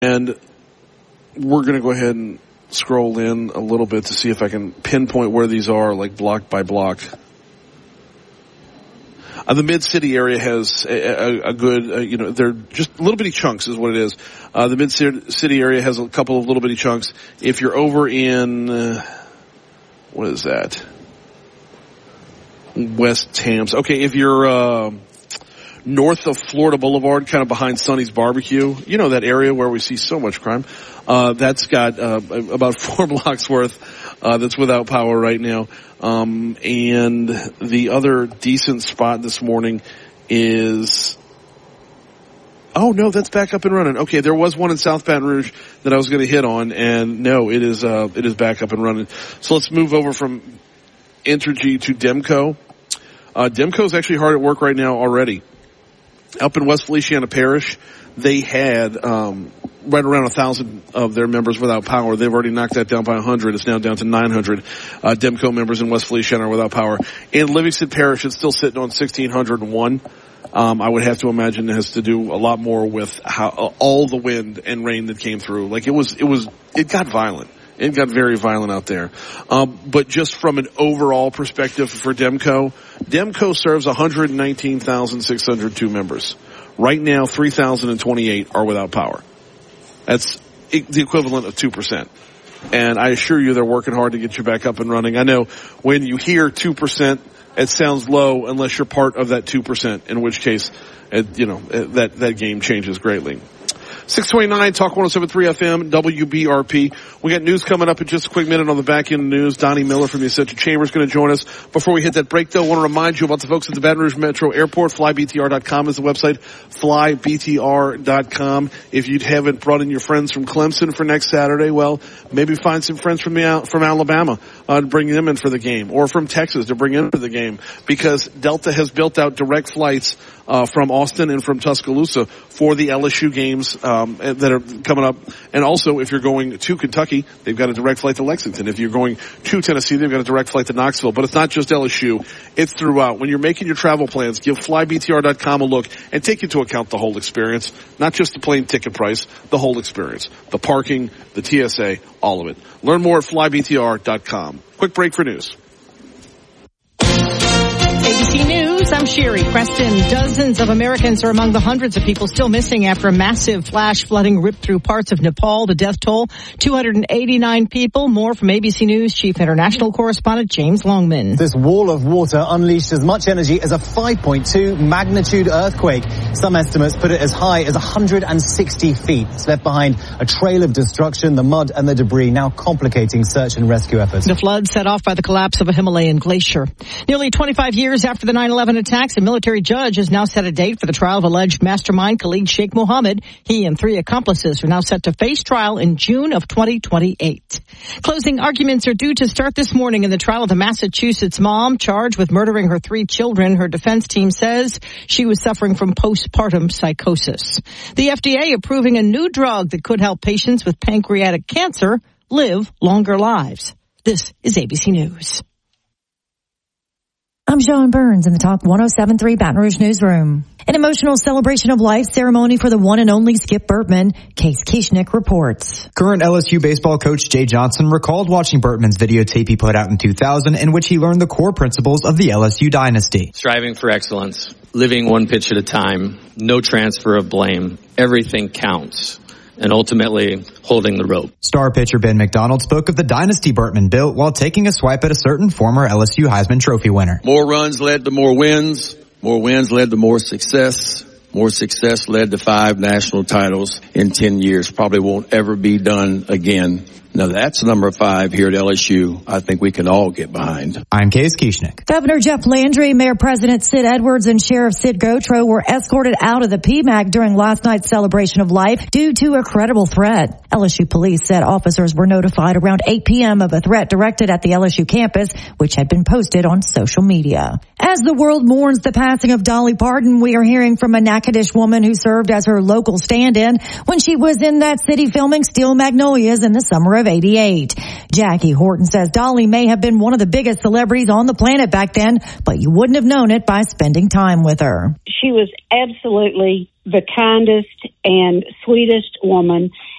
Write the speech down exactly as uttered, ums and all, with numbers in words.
And we're going to go ahead and scroll in a little bit to see if I can pinpoint where these are, like block by block. Uh, the Mid-City area has a, a, a good, uh, you know, they're just little bitty chunks is what it is. Uh, the Mid-City area has a couple of little bitty chunks. If you're over in, uh, what is that? West Tams. Okay, if you're, uh, north of Florida Boulevard, kind of behind Sonny's Barbecue, you know, that area where we see so much crime, uh, that's got, uh, about four blocks worth, uh, that's without power right now. Um, and the other decent spot this morning is, oh no, that's back up and running. Okay, there was one in South Baton Rouge that I was going to hit on, and no, it is, uh, it is back up and running. So let's move over from Entergy to Demco. Uh, Demco is actually hard at work right now already. Up in West Feliciana Parish, they had, um, right around a thousand of their members without power. They've already knocked that down by a hundred. It's now down to nine hundred. Uh, Demco members in West Feliciana are without power. In Livingston Parish, it's still sitting on sixteen oh one. Um, I would have to imagine it has to do a lot more with how, uh, all the wind and rain that came through. Like it was, it was, it got violent. It got very violent out there. Um, but just from an overall perspective for Demco, Demco serves one hundred nineteen thousand six hundred two members. Right now, three thousand twenty-eight are without power. That's the equivalent of two percent. And I assure you they're working hard to get you back up and running. I know when you hear two percent, it sounds low unless you're part of that two percent, in which case, it, you know, that, that game changes greatly. six twenty-nine, Talk one oh seven point three F M, W B R P. We got news coming up in just a quick minute on the back end of news. Donnie Miller from the Essential Chamber is going to join us. Before we hit that break, though, I want to remind you about the folks at the Baton Rouge Metro Airport. fly b t r dot com is the website, fly b t r dot com. If you haven't brought in your friends from Clemson for next Saturday, well, maybe find some friends from the, from Alabama uh, to bring them in for the game, or from Texas to bring in for the game, because Delta has built out direct flights uh from Austin and from Tuscaloosa for the L S U games um that are coming up. And also, if you're going to Kentucky, they've got a direct flight to Lexington. If you're going to Tennessee, they've got a direct flight to Knoxville. But it's not just L S U, it's throughout. When you're making your travel plans, give fly b t r dot com a look and take into account the whole experience, not just the plane ticket price, the whole experience, the parking, the T S A, all of it. Learn more at fly b t r dot com. Quick break for news. A B C News, I'm Sherry Preston. Dozens of Americans are among the hundreds of people still missing after a massive flash flooding ripped through parts of Nepal. The death toll, two hundred eighty-nine people. More from A B C News Chief International Correspondent James Longman. This wall of water unleashed as much energy as a five point two magnitude earthquake. Some estimates put it as high as one hundred sixty feet. It's left behind a trail of destruction, the mud and the debris now complicating search and rescue efforts. The flood set off by the collapse of a Himalayan glacier. Nearly twenty-five years after the nine eleven attacks, a military judge has now set a date for the trial of alleged mastermind Khalid Sheikh Mohammed. He and three accomplices are now set to face trial in June of twenty twenty-eight. Closing arguments are due to start this morning in the trial of the Massachusetts mom charged with murdering her three children. Her defense team says she was suffering from postpartum psychosis. The F D A approving a new drug that could help patients with pancreatic cancer live longer lives. This is A B C News. I'm Sean Burns in the Talk one oh seven point three Baton Rouge newsroom. An emotional celebration of life ceremony for the one and only Skip Bertman. Case Kieschnick reports. Current L S U baseball coach Jay Johnson recalled watching Bertman's videotape he put out in two thousand, in which he learned the core principles of the L S U dynasty. Striving for excellence, living one pitch at a time, no transfer of blame, everything counts, and ultimately holding the rope. Star pitcher Ben McDonald spoke of the dynasty Bertman built while taking a swipe at a certain former L S U Heisman Trophy winner. More runs led to more wins. More wins led to more success. More success led to five national titles in ten years. Probably won't ever be done again. Now that's number five here at L S U. I think we can all get behind. I'm Case Kieschnick. Governor Jeff Landry, Mayor President Sid Edwards, and Sheriff Sid Gotro were escorted out of the P MAC during last night's celebration of life due to a credible threat. L S U police said officers were notified around eight p.m. of a threat directed at the L S U campus, which had been posted on social media. As the world mourns the passing of Dolly Parton, we are hearing from a Natchitoches woman who served as her local stand-in when she was in that city filming Steel Magnolias in the summer of eighty-eight. Jackie Horton says Dolly may have been one of the biggest celebrities on the planet back then, but you wouldn't have known it by spending time with her. She was absolutely the kindest and sweetest woman.